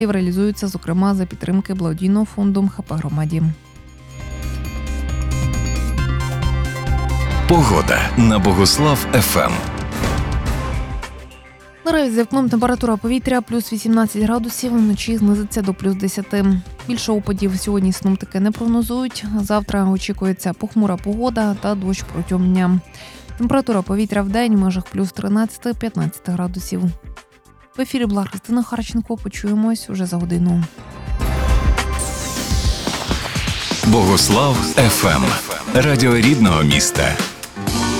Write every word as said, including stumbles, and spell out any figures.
реалізуються, зокрема, за підтримки благодійного фонду ХП «Громаді». Погода на Богослав еф ем. Наразі за вікном температура повітря плюс вісімнадцять градусів, вночі знизиться до плюс десять. Більше опадів сьогодні синоптики не прогнозують. Завтра очікується похмура погода та дощ протягом дня. Температура повітря в день в межах плюс тринадцять-п'ятнадцять градусів. В ефірі була Христина Харченко. Почуємось уже за годину. Богослав еф ем. Радіо рідного міста.